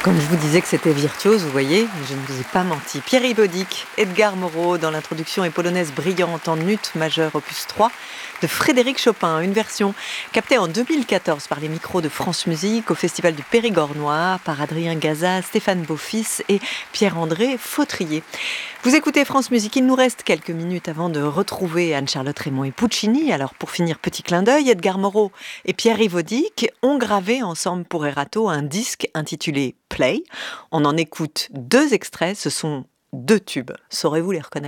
Comme je vous disais que c'était virtuose, vous voyez, je ne vous ai pas menti. Pierre-Yves Bodic, Edgar Moreau dans l'introduction et polonaise brillante en ut majeur opus 3 de Frédéric Chopin, une version captée en 2014 par les micros de France Musique au Festival du Périgord Noir par Adrien Gaza, Stéphane Beaufils et Pierre-André Fautrier. Vous écoutez France Musique, il nous reste quelques minutes avant de retrouver Anne-Charlotte Raymond et Puccini. Alors pour finir, petit clin d'œil, Edgar Moreau et Pierre-Yves Bodic ont gravé ensemble pour Erato un disque intitulé Play. On en écoute 2 extraits, ce sont 2 tubes. Saurez-vous les reconnaître ?